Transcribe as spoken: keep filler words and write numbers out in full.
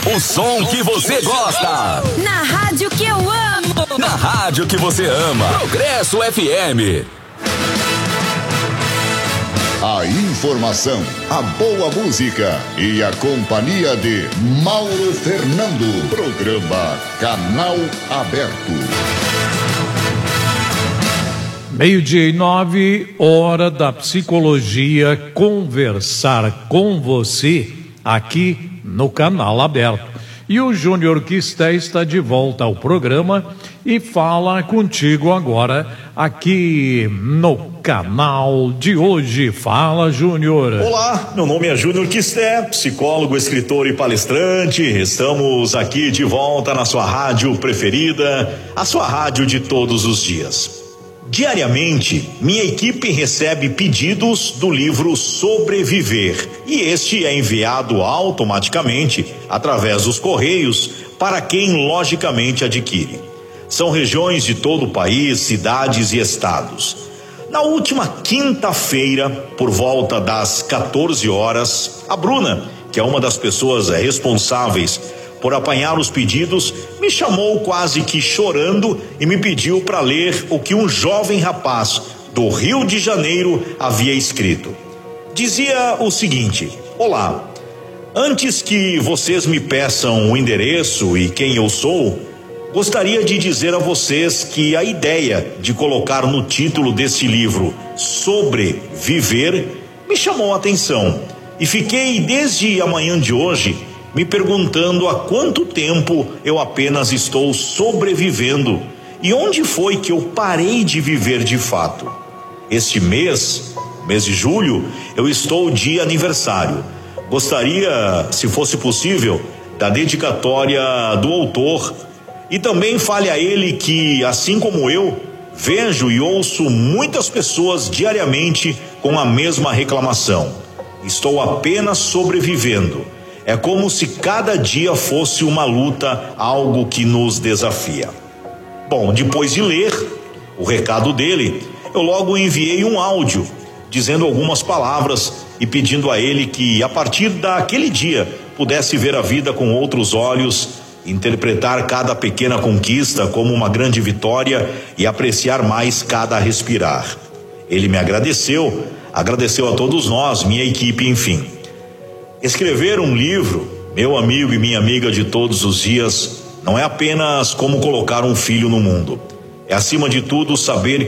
O som que você gosta. Na rádio que eu amo. Na rádio que você ama. Progresso F M. A informação, a boa música e a companhia de Mauro Fernando. Programa Canal Aberto. Meio-dia e nove, hora da psicologia, conversar com você aqui no Canal Aberto. E o Júnior Quisté está de volta ao programa e fala contigo agora aqui no canal de hoje. Fala, Júnior. Olá, meu nome é Júnior Quisté, psicólogo, escritor e palestrante. Estamos aqui de volta na sua rádio preferida, a sua rádio de todos os dias. Diariamente, minha equipe recebe pedidos do livro Sobreviver e este é enviado automaticamente através dos correios para quem logicamente adquire. São regiões de todo o país, cidades e estados. Na última quinta-feira, por volta das quatorze horas, a Bruna, que é uma das pessoas responsáveis por apanhar os pedidos, me chamou quase que chorando e me pediu para ler o que um jovem rapaz do Rio de Janeiro havia escrito. Dizia o seguinte: olá, antes que vocês me peçam o endereço e quem eu sou, gostaria de dizer a vocês que a ideia de colocar no título deste livro Sobreviver me chamou a atenção e fiquei desde a manhã de hoje me perguntando há quanto tempo eu apenas estou sobrevivendo e onde foi que eu parei de viver de fato. Este mês, mês de julho, eu estou de aniversário. Gostaria, se fosse possível, da dedicatória do autor e também fale a ele que, assim como eu, vejo e ouço muitas pessoas diariamente com a mesma reclamação. Estou apenas sobrevivendo. É como se cada dia fosse uma luta, algo que nos desafia. Bom, depois de ler o recado dele, eu logo enviei um áudio, dizendo algumas palavras e pedindo a ele que, a partir daquele dia, pudesse ver a vida com outros olhos, interpretar cada pequena conquista como uma grande vitória e apreciar mais cada respirar. Ele me agradeceu, agradeceu a todos nós, minha equipe, enfim. Escrever um livro, meu amigo e minha amiga de todos os dias, não é apenas como colocar um filho no mundo. É, acima de tudo, saber